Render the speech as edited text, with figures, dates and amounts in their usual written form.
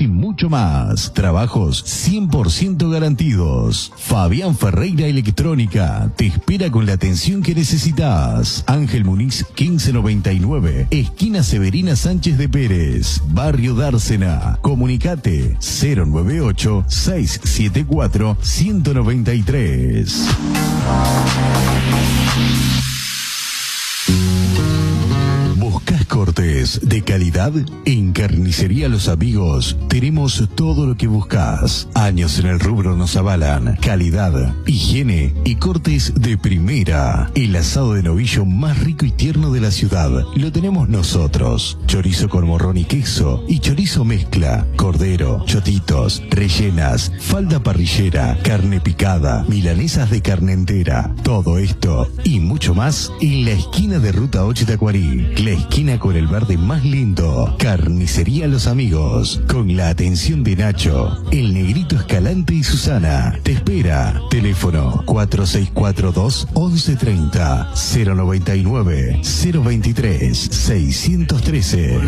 y mucho más. Trabajos 100% garantidos. Fabián Ferreira Electrónica te espera con la atención que necesitas. Ángel Muniz 1599, esquina Severina Sánchez de Pérez, Barrio Dársena. Comunicate 098-674-193. ¿Buscas cortes de calidad? En Carnicería Los Amigos tenemos todo lo que buscas. Años en el rubro nos avalan. Calidad, higiene y cortes de primera. El asado de novillo más rico y tierno de la ciudad lo tenemos nosotros. Chorizo con morrón y queso y chorizo mezcla. Cordero, chotitos, rellenas, falda parrillera, carne picada, milanesas de carne entera. Todo esto y mucho más en la esquina de Ruta 8 Tacuarí. La esquina con el verde más lindo. Carnicería Los Amigos, con la atención de Nacho, el Negrito Escalante y Susana. Te espera. Teléfono 4642-1130, 099-023-613.